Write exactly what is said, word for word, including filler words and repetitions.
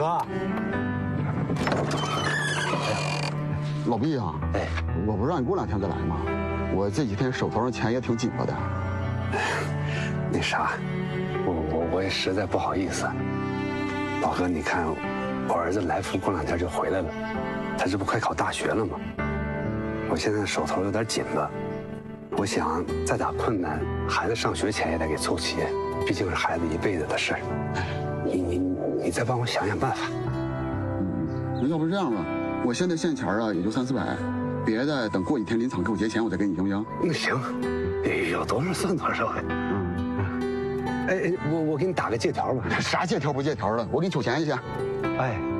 哥。 老毕啊，哎，我不是让你过两天再来吗？我这几天手头上钱也挺紧巴的。 那啥，我我我也实在不好意思。老哥，你看，我儿子来福过两天就回来了，他这不快考大学了吗？我现在手头有点紧巴，我想再打困难，孩子上学钱也得给凑齐，毕竟是孩子一辈子的事儿。你你你再帮我想想办法。 嗯，要不这样吧，我现在现钱啊也就三四百，别的等过几天临场给我结钱，我再给你，行不行？ 那行，有多少算多少呗。嗯。哎哎，我我给你打个借条吧。 啥借条不借条的，我给你取钱去。 哎。